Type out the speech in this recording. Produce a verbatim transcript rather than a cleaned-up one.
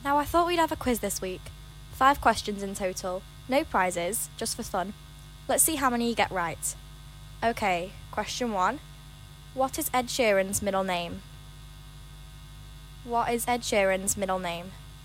Now I thought we'd have a quiz this week. Five questions in total, no prizes, just for fun. Let's see how many you get right. Okay, question one. What is Ed Sheeran's middle name? What is Ed Sheeran's middle name?